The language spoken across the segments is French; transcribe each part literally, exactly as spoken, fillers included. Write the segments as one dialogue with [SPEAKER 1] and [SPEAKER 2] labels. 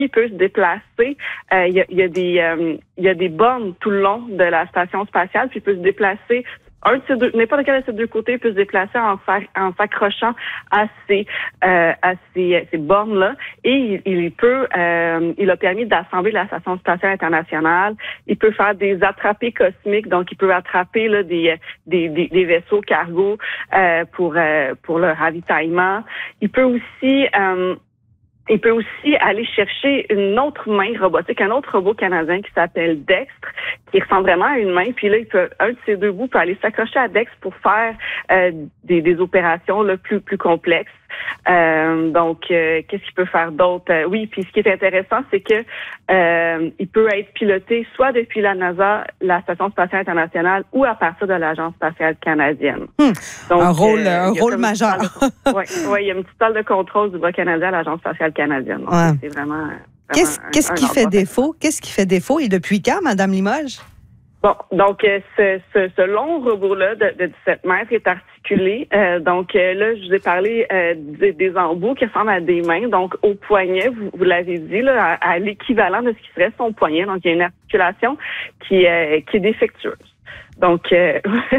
[SPEAKER 1] qui peut se déplacer. Euh, il y a, il y a des, euh, il y a des bornes tout le long de la station spatiale, puis il peut se déplacer. Un de ces deux, n'importe quel de ces deux côtés peut se déplacer en, en s'accrochant à ces, euh, à ces, ces bornes-là. Et il, il peut, euh, il a permis d'assembler la Station spatiale internationale. Il peut faire des attrapés cosmiques, donc il peut attraper là, des, des, des, des vaisseaux cargo euh, pour, euh, pour le ravitaillement. Il peut aussi euh, Il peut aussi aller chercher une autre main robotique, un autre robot canadien qui s'appelle Dextre, qui ressemble vraiment à une main. Puis là, il peut, un de ces deux bouts peut aller s'accrocher à Dextre pour faire euh, des, des opérations là, plus plus complexes. Euh, donc, euh, qu'est-ce qu'il peut faire d'autre? Euh, oui, puis ce qui est intéressant, c'est que euh, il peut être piloté soit depuis la NASA, la Station spatiale internationale, ou à partir de l'Agence spatiale canadienne.
[SPEAKER 2] Hum,
[SPEAKER 1] donc,
[SPEAKER 2] un rôle,
[SPEAKER 1] euh,
[SPEAKER 2] un rôle majeur.
[SPEAKER 1] Oui, ouais, il y a une petite salle de contrôle du bras canadien à l'Agence spatiale canadienne. Donc,
[SPEAKER 2] ouais.
[SPEAKER 1] c'est vraiment... vraiment
[SPEAKER 2] qu'est-ce,
[SPEAKER 1] un,
[SPEAKER 2] qu'est-ce
[SPEAKER 1] un
[SPEAKER 2] qui fait défaut? Qu'est-ce qui fait défaut et depuis quand, Madame Limoges?
[SPEAKER 1] Bon, donc euh, ce, ce, ce long robot-là de, de dix-sept mètres est articulé. Euh, donc euh, là, je vous ai parlé euh, des, des embouts qui ressemblent à des mains. Donc au poignet, vous, vous l'avez dit, là, à, à l'équivalent de ce qui serait son poignet. Donc il y a une articulation qui, euh, qui est défectueuse. Donc, euh,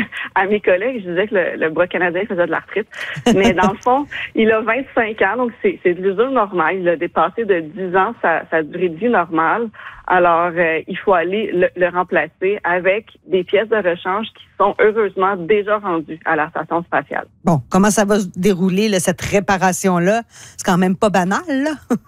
[SPEAKER 1] à mes collègues, je disais que le, le bras canadien faisait de l'arthrite. Mais dans le fond, il a vingt-cinq ans, donc c'est, c'est de l'usure normale. Il a dépassé de dix ans sa, sa durée de vie normale. Alors, euh, il faut aller le, le remplacer avec des pièces de rechange qui sont heureusement déjà rendues à la station spatiale.
[SPEAKER 2] Bon, comment ça va se dérouler, là, cette réparation-là? C'est quand même pas banal, là?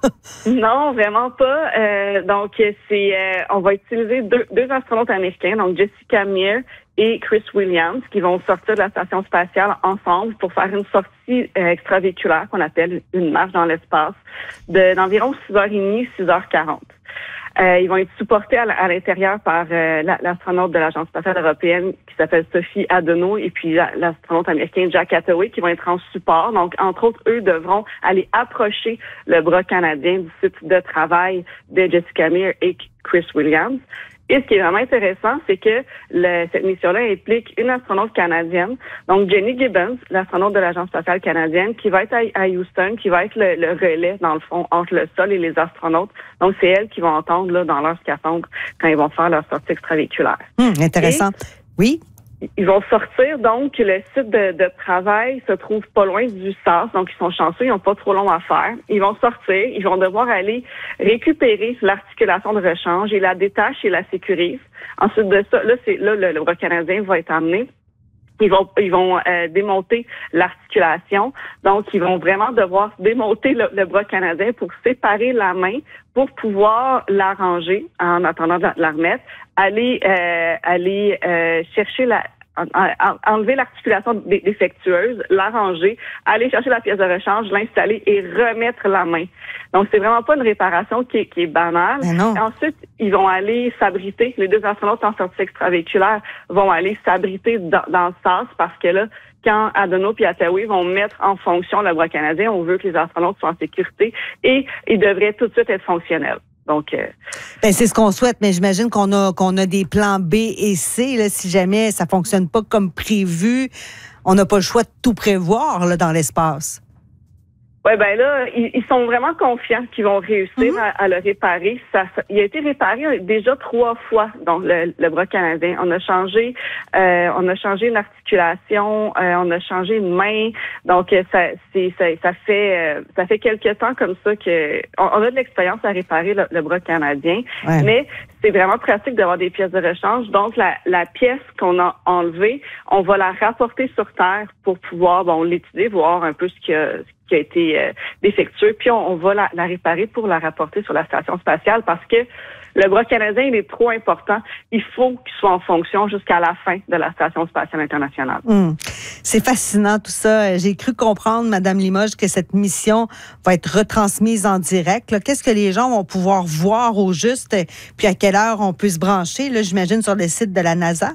[SPEAKER 1] Non, vraiment pas. Euh, donc, c'est, euh, on va utiliser deux, deux astronautes américains, donc Jessica Meir et Chris Williams, qui vont sortir de la station spatiale ensemble pour faire une sortie euh, extravéhiculaire qu'on appelle une marche dans l'espace de, d'environ six heures trente, six heures quarante. Euh, ils vont être supportés à, à l'intérieur par euh, la, l'astronaute de l'Agence spatiale européenne qui s'appelle Sophie Adenau et puis la, l'astronaute américain Jack Hathaway qui vont être en support. Donc, entre autres, eux devront aller approcher le bras canadien du site de travail de Jessica Meir et Chris Williams. Et ce qui est vraiment intéressant, c'est que le, cette mission-là implique une astronaute canadienne, donc Jenny Gibbons, l'astronaute de l'Agence spatiale canadienne, qui va être à, à Houston, qui va être le, le relais, dans le fond, entre le sol et les astronautes. Donc, c'est elles qui vont entendre là, dans leur scaphandre quand ils vont faire leur sortie extravéhiculaire.
[SPEAKER 2] Hum, intéressant. Et, oui?
[SPEAKER 1] Ils vont sortir, donc le site de, de travail se trouve pas loin du S A S, donc ils sont chanceux, ils n'ont pas trop long à faire. Ils vont sortir, ils vont devoir aller récupérer l'articulation de rechange et la détache et la sécurise. Ensuite de ça, là, c'est là le, le bras canadien va être amené. Ils vont ils vont euh, démonter l'articulation. Donc, ils vont vraiment devoir démonter le, le bras canadien pour séparer la main, pour pouvoir l'arranger en attendant de la, de la remettre, aller euh, aller euh, chercher la en, en, enlever l'articulation défectueuse, l'arranger, aller chercher la pièce de rechange, l'installer et remettre la main. Donc, c'est vraiment pas une réparation qui est, qui est banale. Ensuite, ils vont aller s'abriter. Les deux astronautes en sortie extravéhiculaire vont aller s'abriter dans, dans le S A S parce que là, quand Adenau et Hathaway vont mettre en fonction le bras canadien, on veut que les astronautes soient en sécurité et ils devraient tout de suite être fonctionnels. Donc, euh,
[SPEAKER 2] ben, c'est ce qu'on souhaite, mais j'imagine qu'on a qu'on a des plans B et C. Là, si jamais ça fonctionne pas comme prévu, on n'a pas le choix de tout prévoir là, dans l'espace.
[SPEAKER 1] Ouais, ben là, ils, ils sont vraiment confiants qu'ils vont réussir mm-hmm. à, à le réparer. Ça, ça, il a été réparé déjà trois fois, donc le, le bras canadien. On a changé, euh, on a changé une articulation, euh, on a changé une main. Donc ça, c'est, ça, ça fait, euh, ça fait quelques temps comme ça que on, on a de l'expérience à réparer le, le bras canadien, ouais. Mais c'est vraiment pratique d'avoir des pièces de rechange. Donc la, la pièce qu'on a enlevée, on va la rapporter sur Terre pour pouvoir, bon, l'étudier, voir un peu ce qu'il y a. qui a été euh, défectueux, puis on, on va la, la réparer pour la rapporter sur la station spatiale parce que le bras canadien, il est trop important. Il faut qu'il soit en fonction jusqu'à la fin de la Station spatiale internationale.
[SPEAKER 2] Hum. C'est fascinant tout ça. J'ai cru comprendre, Madame Limoges, que cette mission va être retransmise en direct. Là, qu'est-ce que les gens vont pouvoir voir au juste, puis à quelle heure on peut se brancher, là, j'imagine, sur le site de la NASA?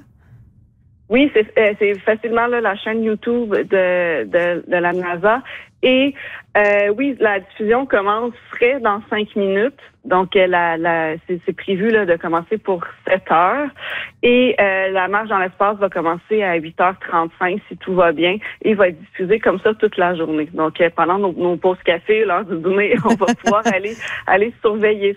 [SPEAKER 1] Oui, c'est, euh, c'est facilement là, la chaîne YouTube de, de, de la NASA. Et euh, oui, la diffusion commencerait dans cinq minutes. Donc, la, la, c'est, c'est prévu là, de commencer pour sept heures. Et euh, la marche dans l'espace va commencer à huit heures trente-cinq si tout va bien. Et va être diffusée comme ça toute la journée. Donc, euh, pendant nos, nos pauses café, l'heure du dîner, on va pouvoir aller aller surveiller